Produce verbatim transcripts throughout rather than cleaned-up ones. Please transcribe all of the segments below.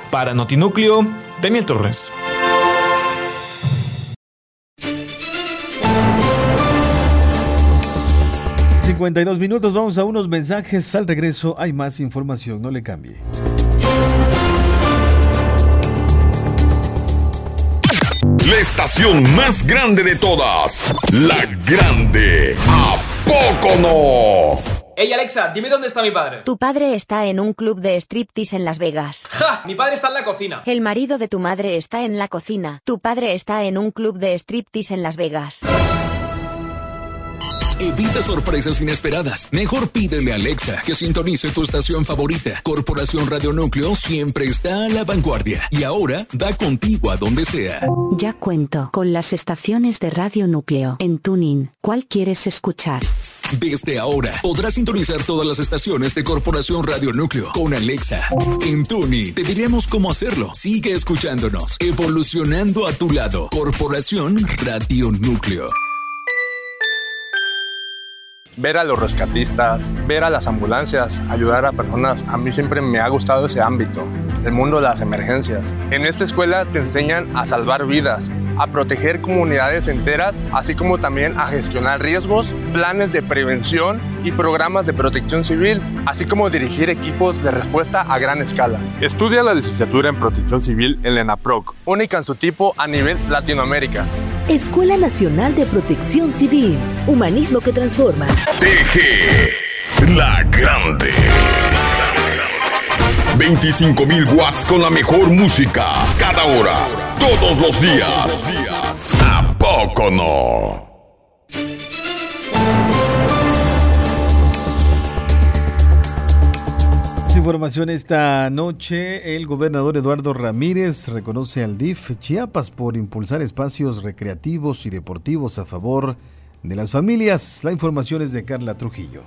Para Notinúcleo, Daniel Torres. cincuenta y dos minutos, vamos a unos mensajes. Al regreso hay más información, no le cambie. La estación más grande de todas, La Grande. ¿A poco no? Ey, Alexa, dime dónde está mi padre. Tu padre está en un club de striptease en Las Vegas. ¡Ja! Mi padre está en la cocina. El marido de tu madre está en la cocina. Tu padre está en un club de striptease en Las Vegas. Evita sorpresas inesperadas. Mejor pídele a Alexa que sintonice tu estación favorita. Corporación Radio Núcleo siempre está a la vanguardia y ahora da contigo a donde sea. Ya cuento con las estaciones de Radio Núcleo en TuneIn. ¿Cuál quieres escuchar? Desde ahora podrás sintonizar todas las estaciones de Corporación Radio Núcleo con Alexa. En TuneIn te diremos cómo hacerlo. Sigue escuchándonos, evolucionando a tu lado. Corporación Radio Núcleo. Ver a los rescatistas, ver a las ambulancias, ayudar a personas, a mí siempre me ha gustado ese ámbito, el mundo de las emergencias. En esta escuela te enseñan a salvar vidas, a proteger comunidades enteras, así como también a gestionar riesgos, planes de prevención y programas de protección civil, así como dirigir equipos de respuesta a gran escala. Estudia la licenciatura en Protección Civil en la ENAPROC, única en su tipo a nivel Latinoamérica. Escuela Nacional de Protección Civil, humanismo que transforma. T G, La Grande. veinticinco mil watts con la mejor música, cada hora, todos los días. ¿A poco no? Información esta noche. El gobernador Eduardo Ramírez reconoce al D I F Chiapas por impulsar espacios recreativos y deportivos a favor de las familias. La información es de Carla Trujillo.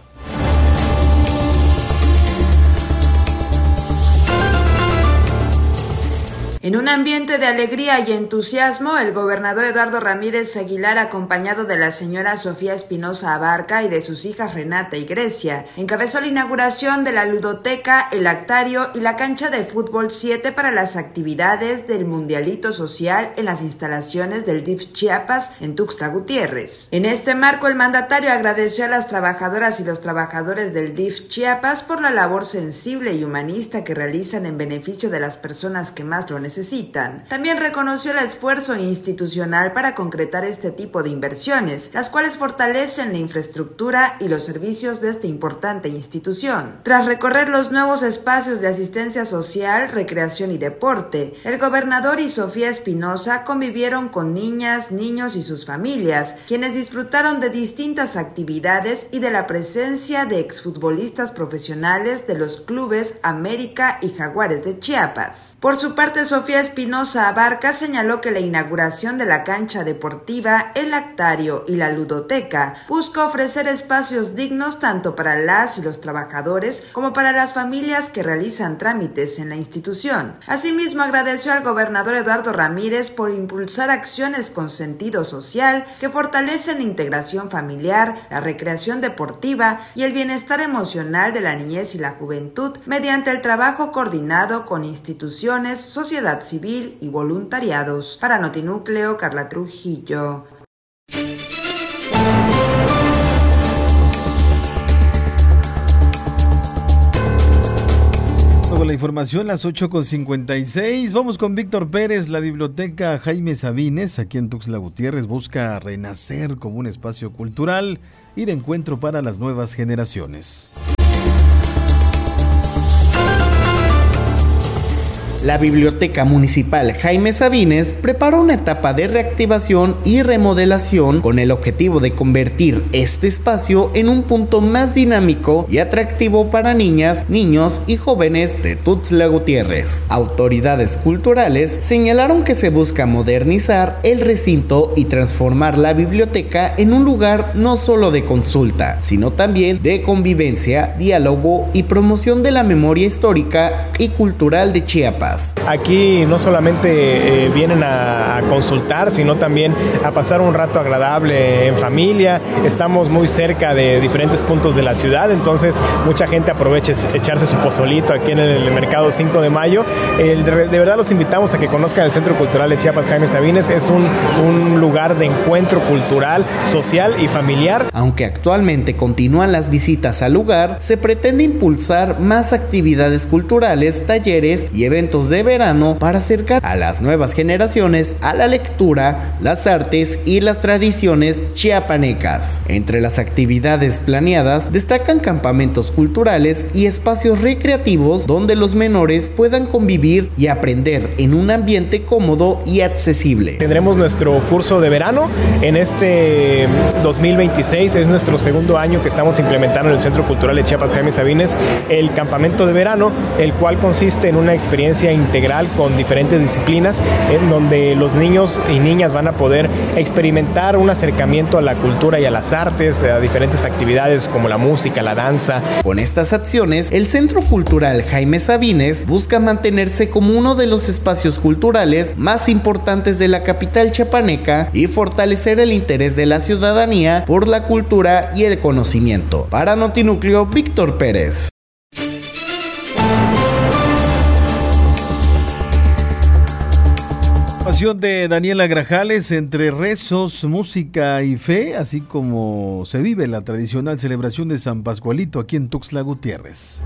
En un ambiente de alegría y entusiasmo, el gobernador Eduardo Ramírez Aguilar, acompañado de la señora Sofía Espinosa Abarca y de sus hijas Renata y Grecia, encabezó la inauguración de la ludoteca, el lactario y la cancha de fútbol siete para las actividades del Mundialito Social en las instalaciones del D I F Chiapas en Tuxtla Gutiérrez. En este marco, el mandatario agradeció a las trabajadoras y los trabajadores del D I F Chiapas por la labor sensible y humanista que realizan en beneficio de las personas que más lo necesitan. necesitan. También reconoció el esfuerzo institucional para concretar este tipo de inversiones, las cuales fortalecen la infraestructura y los servicios de esta importante institución. Tras recorrer los nuevos espacios de asistencia social, recreación y deporte, el gobernador y Sofía Espinosa convivieron con niñas, niños y sus familias, quienes disfrutaron de distintas actividades y de la presencia de exfutbolistas profesionales de los clubes América y Jaguares de Chiapas. Por su parte, Sofía Sofía Espinosa Abarca señaló que la inauguración de la cancha deportiva, el lactario y la ludoteca busca ofrecer espacios dignos tanto para las y los trabajadores como para las familias que realizan trámites en la institución. Asimismo, agradeció al gobernador Eduardo Ramírez por impulsar acciones con sentido social que fortalecen la integración familiar, la recreación deportiva y el bienestar emocional de la niñez y la juventud mediante el trabajo coordinado con instituciones, sociedad civil y voluntariados. Para Notinúcleo, Carla Trujillo. Luego la información, las ocho con cincuenta y seis. Vamos con Víctor Pérez. La biblioteca Jaime Sabines, aquí en Tuxtla Gutiérrez, busca renacer como un espacio cultural y de encuentro para las nuevas generaciones. La Biblioteca Municipal Jaime Sabines preparó una etapa de reactivación y remodelación con el objetivo de convertir este espacio en un punto más dinámico y atractivo para niñas, niños y jóvenes de Tuxtla Gutiérrez. Autoridades culturales señalaron que se busca modernizar el recinto y transformar la biblioteca en un lugar no solo de consulta, sino también de convivencia, diálogo y promoción de la memoria histórica y cultural de Chiapas. nuevas. Aquí no solamente eh, vienen a, a consultar, sino también a pasar un rato agradable en familia. Estamos muy cerca de diferentes puntos de la ciudad, entonces mucha gente aprovecha echarse su pozolito aquí en el mercado cinco de mayo. El, de verdad los invitamos a que conozcan el Centro Cultural de Chiapas Jaime Sabines. Es un, un lugar de encuentro cultural, social y familiar. Aunque actualmente continúan las visitas al lugar, se pretende impulsar más actividades culturales, talleres y eventos de verano para acercar a las nuevas generaciones a la lectura, las artes y las tradiciones chiapanecas. Entre las actividades planeadas destacan campamentos culturales y espacios recreativos donde los menores puedan convivir y aprender en un ambiente cómodo y accesible. Tendremos nuestro curso de verano en este dos mil veintiséis, es nuestro segundo año que estamos implementando en el Centro Cultural de Chiapas Jaime Sabines el campamento de verano, el cual consiste en una experiencia integral con diferentes disciplinas en donde los niños y niñas van a poder experimentar un acercamiento a la cultura y a las artes, a diferentes actividades como la música, la danza. Con estas acciones, el Centro Cultural Jaime Sabines busca mantenerse como uno de los espacios culturales más importantes de la capital chiapaneca y fortalecer el interés de la ciudadanía por la cultura y el conocimiento. Para Notinúcleo, Víctor Pérez. Pasión de Daniela Grajales, entre rezos, música y fe, así como se vive la tradicional celebración de San Pascualito aquí en Tuxtla Gutiérrez.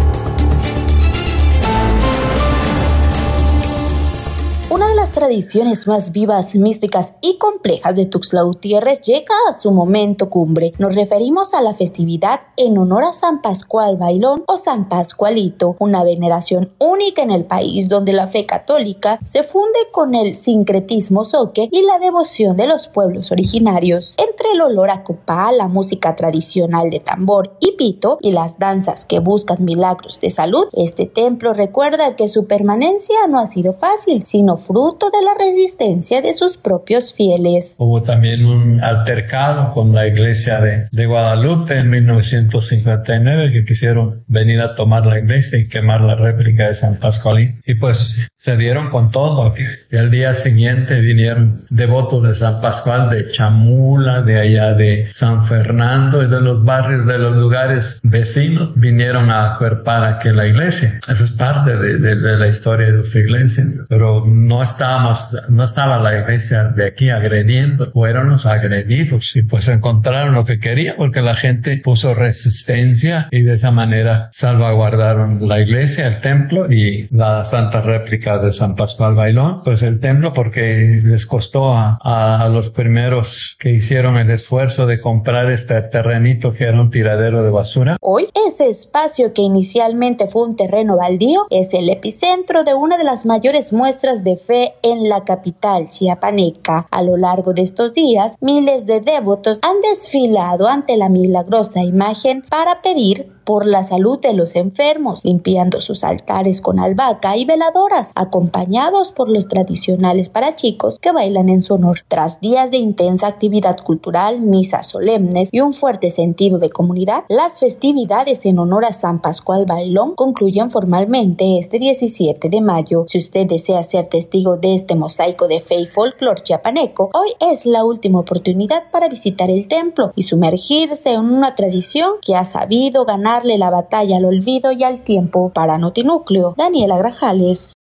Una de las tradiciones más vivas, místicas y complejas de Tuxtla Gutiérrez llega a su momento cumbre. Nos referimos a la festividad en honor a San Pascual Bailón o San Pascualito, una veneración única en el país donde la fe católica se funde con el sincretismo zoque y la devoción de los pueblos originarios. Entre el olor a copal, la música tradicional de tambor y pito y las danzas que buscan milagros de salud, este templo recuerda que su permanencia no ha sido fácil, sino fruto de la resistencia de sus propios fieles. Hubo también un altercado con la iglesia de, de Guadalupe en mil novecientos cincuenta y nueve que quisieron venir a tomar la iglesia y quemar la réplica de San Pascualín. Y pues se dieron con todo. Y al día siguiente vinieron devotos de San Pascual de Chamula, de allá de San Fernando y de los barrios, de los lugares vecinos, vinieron a acuerpar aquí la iglesia. Eso es parte de, de, de la historia de nuestra iglesia. Pero no estábamos, no estaba la iglesia de aquí agrediendo, fueron los agredidos y pues encontraron lo que querían porque la gente puso resistencia y de esa manera salvaguardaron la iglesia, el templo y la santa réplica de San Pascual Bailón. Pues el templo porque les costó a, a, a los primeros que hicieron el esfuerzo de comprar este terrenito que era un tiradero de basura. Hoy ese espacio que inicialmente fue un terreno baldío es el epicentro de una de las mayores muestras de fe en la capital chiapaneca. A lo largo de estos días, miles de devotos han desfilado ante la milagrosa imagen para pedir por la salud de los enfermos, limpiando sus altares con albahaca y veladoras, acompañados por los tradicionales parachicos que bailan en su honor. Tras días de intensa actividad cultural, misas solemnes y un fuerte sentido de comunidad, las festividades en honor a San Pascual Bailón concluyen formalmente este diecisiete de mayo. Si usted desea ser testigo de este mosaico de fe y folclor chiapaneco, hoy es la última oportunidad para visitar el templo y sumergirse en una tradición que ha sabido ganar la batalla al olvido y al tiempo. Para Notinúcleo, Daniela Grajales.